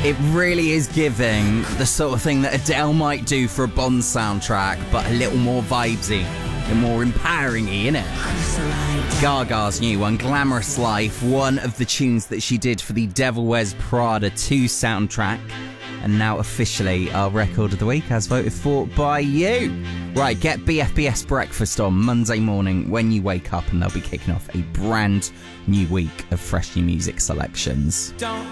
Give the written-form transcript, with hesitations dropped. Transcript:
It really is giving the sort of thing that Adele might do for a Bond soundtrack, but a little more vibesy and more empowering-y, innit? Gaga's new one, Glamorous Life, one of the tunes that she did for the Devil Wears Prada 2 soundtrack, and now officially our record of the week as voted for by you. Right, get BFBS Breakfast on Monday morning when you wake up, and they'll be kicking off a brand new week of fresh new music selections. Don't